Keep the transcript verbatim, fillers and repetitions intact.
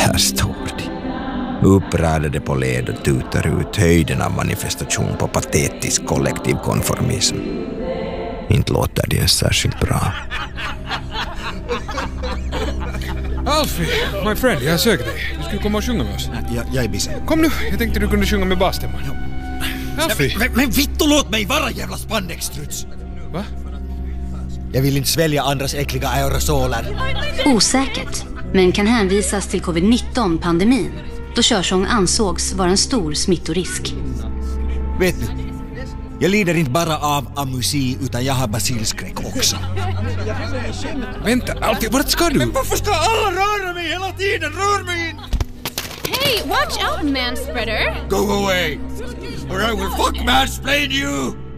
Där står de. Uppradade på led och tutar ut höjden av manifestation på patetisk kollektiv konformism. Inte låter det särskilt bra. Alfie, my friend, jag söker dig. Du skulle komma och sjunga med oss. Jag, jag är busy. Kom nu, jag tänkte du kunde sjunga med basstämman. Alfie. Men, men vittu, låt mig vara, jävla spandextruts! Va? Jag vill inte svälja andras äckliga aerosoler. Osäkert, men kan hänvisas till covid nitton-pandemin, då körsång ansågs vara en stor smittorisk. Vet du, jag lider inte bara av amusi utan jag har basilskräck också. Vänta, Alfie, vart ska du? Men varför ska alla röra mig hela tiden? Rör mig inte! Hey, watch out, manspreader! Go away, or I will fuck mansplain you!